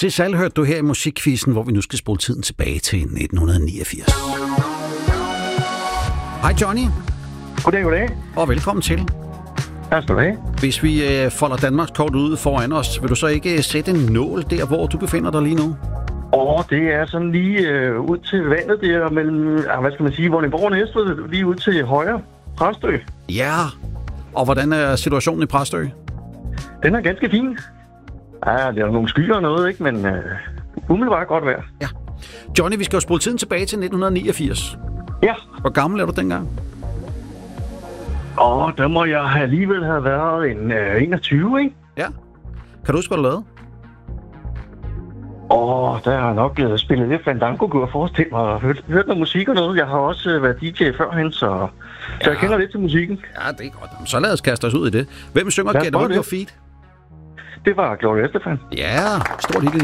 Cézanne hørte du her i musikquizzen, hvor vi nu skal spole tiden tilbage til 1989. Hej Johnny. Goddag. Og velkommen til. Tak skal du have. Hvis vi folder Danmarks kort ud foran os, vil du så ikke sætte en nål der, hvor du befinder dig lige nu? Det er sådan lige ud til vandet der mellem, hvad skal man sige, Vordingborg og Næstved, lige ud til højre, Præstø. Ja, og hvordan er situationen i Præstø? Den er ganske fin. Ja, der er nogle skyer og noget, ikke? Men umiddelbart godt vejr. Ja. Johnny, vi skal jo spole tiden tilbage til 1989. Ja. Hvor gammel er du dengang? Der må jeg alligevel have været en 21, ikke? Ja. Kan du huske, hvad du lavede? Der har jeg nok spillet lidt Fandango, kunne jeg forestille mig, og hørt noget musik og noget. Jeg har også været DJ førhen, så jeg kender lidt til musikken. Ja, det er godt. Så lad os kaste os ud i det. Hvem synger Get On Your Feet? Det var Gloria Estefan. Ja, stort hit.